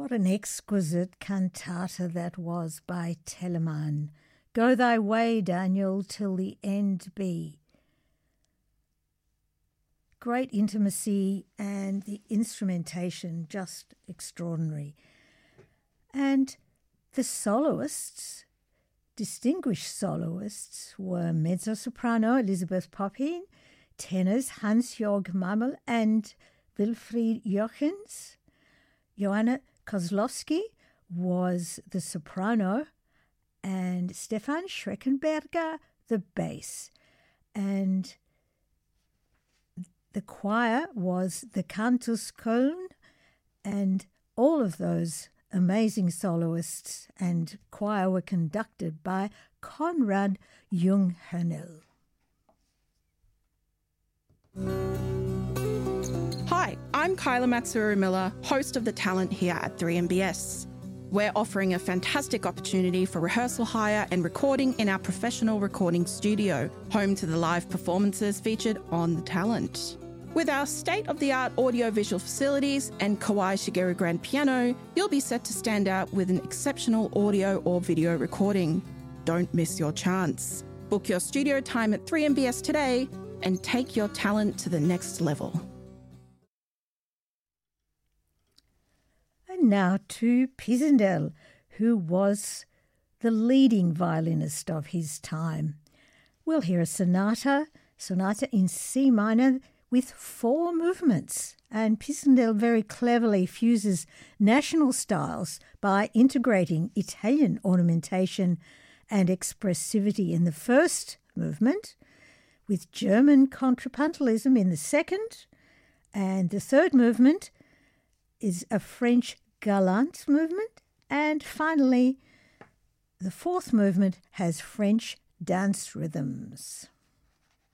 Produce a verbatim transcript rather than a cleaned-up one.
What an exquisite cantata that was by Telemann. Go thy way, Daniel, till the end be. Great intimacy and the instrumentation just extraordinary. And the soloists, distinguished soloists, were mezzo-soprano Elizabeth Poppin, tenors Hans-Jörg Mammel and Wilfried Jochens. Joanna Kozlowski was the soprano and Stefan Schreckenberger the bass. And the choir was the Cantus Köln, and all of those amazing soloists and choir were conducted by Konrad Junghernel. Hi, I'm Kyla Matsuru-Miller, host of The Talent here at three M B S. We're offering a fantastic opportunity for rehearsal hire and recording in our professional recording studio, home to the live performances featured on The Talent. With our state-of-the-art audio-visual facilities and Kawai Shigeru grand piano, you'll be set to stand out with an exceptional audio or video recording. Don't miss your chance. Book your studio time at three M B S today and take your talent to the next level. And now to Pisendel, who was the leading violinist of his time. We'll hear a sonata, sonata in C minor, with four movements, and Pisendel very cleverly fuses national styles by integrating Italian ornamentation and expressivity in the first movement, with German contrapuntalism in the second, and the third movement is a French galant movement, and finally the fourth movement has French dance rhythms.